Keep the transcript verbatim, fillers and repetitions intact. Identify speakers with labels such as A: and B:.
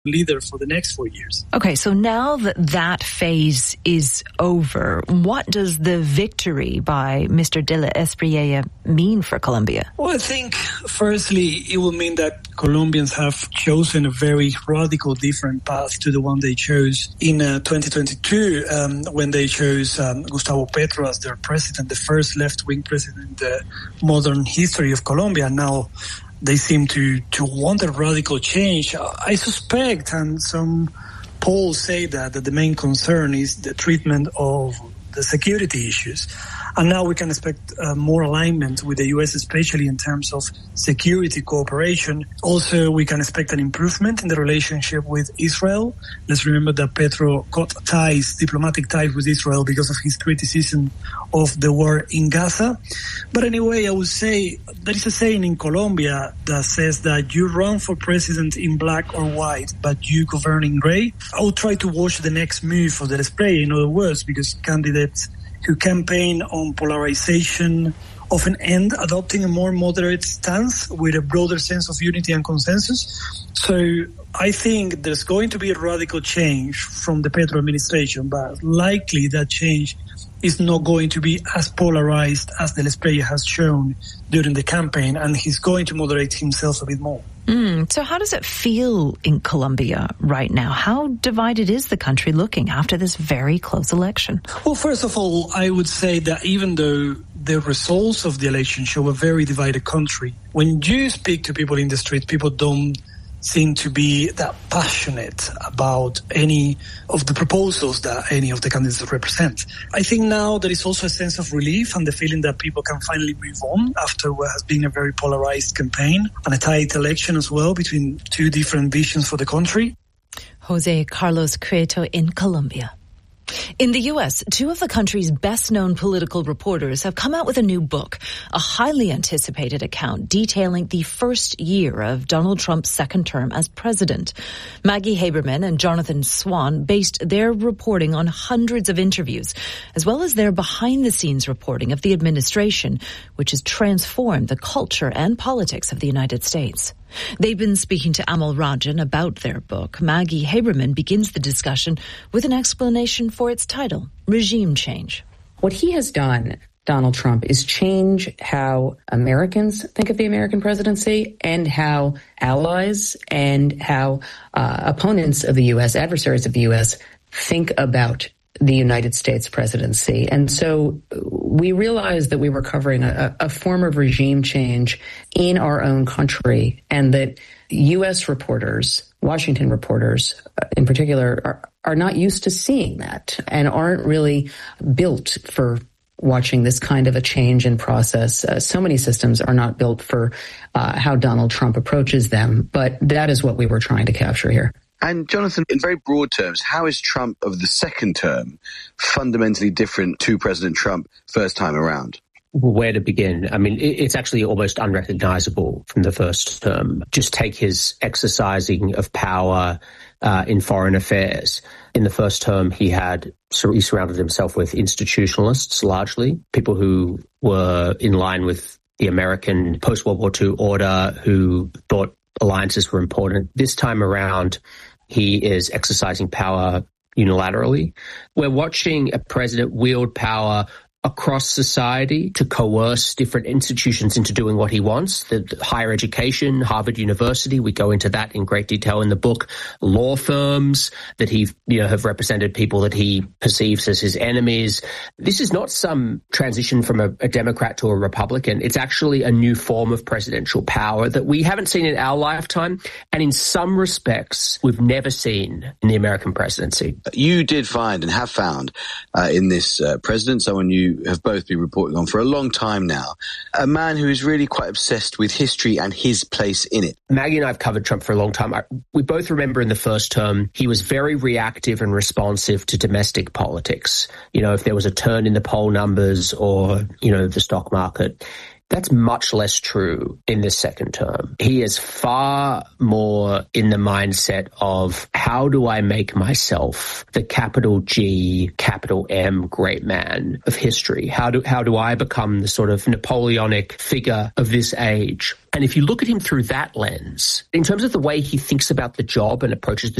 A: leader for the next four years.
B: Okay, so now that that phase is over, what does the victory by Mister de la Espriella mean for Colombia?
A: Well, I think, firstly, it will mean that Colombians have chosen a very radical different path to the one they chose in uh, twenty twenty-two um, when they chose um, Gustavo Petro as their president, the first left-wing president in the modern history of Colombia. Now, they seem to, to want a radical change. I suspect, and some polls say that, that the main concern is the treatment of the security issues. And now we can expect uh, more alignment with the U S, especially in terms of security cooperation. Also, we can expect an improvement in the relationship with Israel. Let's remember that Petro got ties, diplomatic ties with Israel because of his criticism of the war in Gaza. But anyway, I would say there is a saying in Colombia that says that you run for president in black or white, but you govern in gray. I would try to watch the next move of the display, in other words, because candidates who campaign on polarization often end adopting a more moderate stance with a broader sense of unity and consensus. So I think there's going to be a radical change from the Petro administration, but likely that change is not going to be as polarized as de la Espriella has shown during the campaign, and he's going to moderate himself a bit more.
B: Mm, so how does it feel in Colombia right now? How divided is the country looking after this very close election?
A: Well, first of all, I would say that even though the results of the election show a very divided country, when you speak to people in the street, people don't seem to be that passionate about any of the proposals that any of the candidates represent. I think now there is also a sense of relief and the feeling that people can finally move on after what has been a very polarized campaign and a tight election as well between two different visions for the country.
B: Jose Carlos Cueto in Colombia. In the U S, two of the country's best-known political reporters have come out with a new book, a highly anticipated account detailing the first year of Donald Trump's second term as president. Maggie Haberman and Jonathan Swan based their reporting on hundreds of interviews, as well as their behind-the-scenes reporting of the administration, which has transformed the culture and politics of the United States. They've been speaking to Amal Rajan about their book. Maggie Haberman begins the discussion with an explanation for its title, Regime Change.
C: What he has done, Donald Trump, is change how Americans think of the American presidency and how allies and how uh, opponents of the U S, adversaries of the U S, think about the United States presidency. And so we realized that we were covering a, a form of regime change in our own country, and that U S reporters, Washington reporters in particular, are, are not used to seeing that and aren't really built for watching this kind of a change in process. Uh, so many systems are not built for uh, how Donald Trump approaches them, but that is what we were trying to capture here.
D: And Jonathan, in very broad terms, how is Trump of the second term fundamentally different to President Trump first time around?
E: Where to begin? I mean, it's actually almost unrecognizable from the first term. Just take his exercising of power uh, in foreign affairs. In the first term, he had he surrounded himself with institutionalists, largely people who were in line with the American post-World War Two order, who thought alliances were important. This time around, he is exercising power unilaterally. We're watching a president wield power across society to coerce different institutions into doing what he wants. The, the higher education, Harvard University, we go into that in great detail in the book. Law firms that he, you know, have represented people that he perceives as his enemies. This is not some transition from a, a Democrat to a Republican. It's actually a new form of presidential power that we haven't seen in our lifetime, and in some respects we've never seen in the American presidency.
D: You did find and have found uh, in this uh, president someone you have both been reporting on for a long time now, a man who is really quite obsessed with history and his place in it.
E: Maggie and I have covered Trump for a long time. I, we both remember in the first term, he was very reactive and responsive to domestic politics. You know, if there was a turn in the poll numbers or, you know, the stock market, That's much less true in this second term. He is far more in the mindset of how do I make myself the capital G, capital M great man of history? How do, how do I become the sort of Napoleonic figure of this age? And if you look at him through that lens, in terms of the way he thinks about the job and approaches the